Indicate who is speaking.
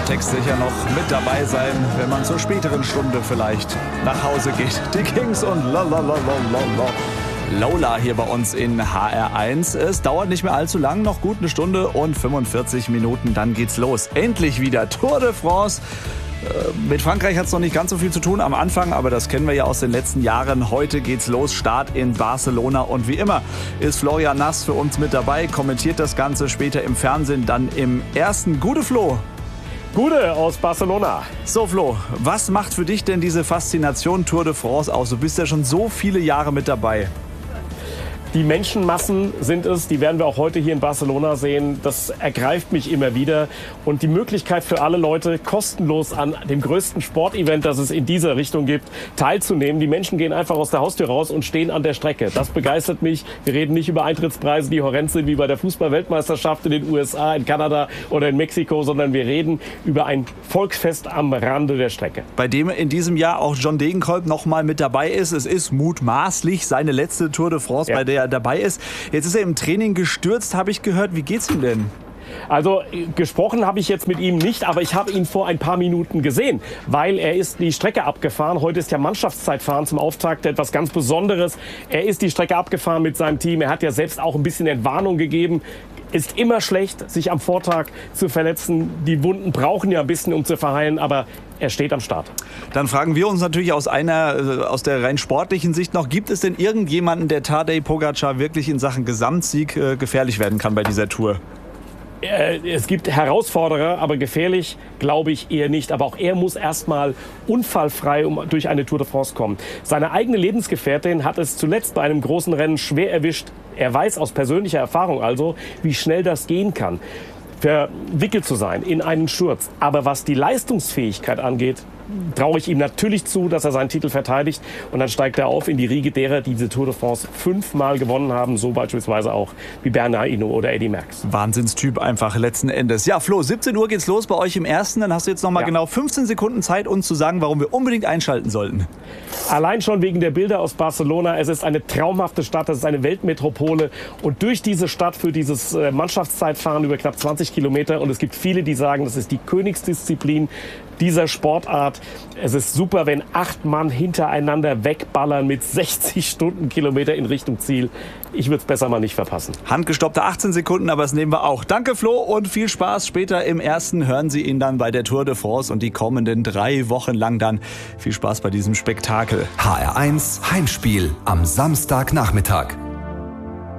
Speaker 1: Text sicher noch mit dabei sein, wenn man zur späteren Stunde vielleicht nach Hause geht. Die Kings und Lola hier bei uns in HR1. Es dauert nicht mehr allzu lang, noch gut 1 Stunde und 45 Minuten, dann geht's los. Endlich wieder Tour de France. Mit Frankreich hat es noch nicht ganz so viel zu tun am Anfang, aber das kennen wir ja aus den letzten Jahren. Heute geht's los, Start in Barcelona und wie immer ist Florian Nass für uns mit dabei, kommentiert das Ganze später im Fernsehen, dann im Ersten. Gute Flo.
Speaker 2: Gute aus Barcelona.
Speaker 1: So Flo, was macht für dich denn diese Faszination Tour de France aus? Du bist ja schon so viele Jahre mit dabei.
Speaker 2: Die Menschenmassen sind es, die werden wir auch heute hier in Barcelona sehen. Das ergreift mich immer wieder. Und die Möglichkeit für alle Leute, kostenlos an dem größten Sportevent, das es in dieser Richtung gibt, teilzunehmen. Die Menschen gehen einfach aus der Haustür raus und stehen an der Strecke. Das begeistert mich. Wir reden nicht über Eintrittspreise, die horrend sind wie bei der Fußball-Weltmeisterschaft in den USA, in Kanada oder in Mexiko, sondern wir reden über ein Volksfest am Rande der Strecke.
Speaker 1: Bei dem in diesem Jahr auch John Degenkolb noch mal mit dabei ist. Es ist mutmaßlich seine letzte Tour de France, bei der er dabei ist. Jetzt ist er im Training gestürzt, habe ich gehört. Wie geht's ihm denn?
Speaker 2: Also gesprochen habe ich jetzt mit ihm nicht, aber ich habe ihn vor ein paar Minuten gesehen, weil er ist die Strecke abgefahren. Heute ist ja Mannschaftszeitfahren zum Auftakt, etwas ganz Besonderes. Er ist die Strecke abgefahren mit seinem Team. Er hat ja selbst auch ein bisschen Entwarnung gegeben. Ist immer schlecht, sich am Vortag zu verletzen. Die Wunden brauchen ja ein bisschen, um zu verheilen, aber er steht am Start.
Speaker 1: Dann fragen wir uns natürlich aus der rein sportlichen Sicht noch, gibt es denn irgendjemanden, der Tadej Pogačar wirklich in Sachen Gesamtsieg gefährlich werden kann bei dieser Tour?
Speaker 2: Es gibt Herausforderer, aber gefährlich glaube ich eher nicht. Aber auch er muss erstmal unfallfrei durch eine Tour de France kommen. Seine eigene Lebensgefährtin hat es zuletzt bei einem großen Rennen schwer erwischt. Er weiß aus persönlicher Erfahrung also, wie schnell das gehen kann, verwickelt zu sein in einen Sturz. Aber was die Leistungsfähigkeit angeht, traue ich ihm natürlich zu, dass er seinen Titel verteidigt. Und dann steigt er auf in die Riege derer, die diese Tour de France 5-mal gewonnen haben. So beispielsweise auch wie Bernard Hinault oder Eddy Merckx.
Speaker 1: Wahnsinnstyp einfach letzten Endes. Ja, Flo, 17 Uhr geht's los bei euch im Ersten. Dann hast du jetzt noch mal genau 15 Sekunden Zeit, uns zu sagen, warum wir unbedingt einschalten sollten.
Speaker 2: Allein schon wegen der Bilder aus Barcelona. Es ist eine traumhafte Stadt, es ist eine Weltmetropole. Und durch diese Stadt führt dieses Mannschaftszeitfahren über knapp 20 Kilometer. Und es gibt viele, die sagen, das ist die Königsdisziplin dieser Sportart. Es ist super, wenn 8 Mann hintereinander wegballern mit 60 Stundenkilometer in Richtung Ziel. Ich würde es besser mal nicht verpassen.
Speaker 1: Handgestoppte 18 Sekunden, aber das nehmen wir auch. Danke Flo und viel Spaß. Später im Ersten hören Sie ihn dann bei der Tour de France und die kommenden 3 Wochen lang dann. Viel Spaß bei diesem Spektakel.
Speaker 3: HR1 Heimspiel am Samstagnachmittag.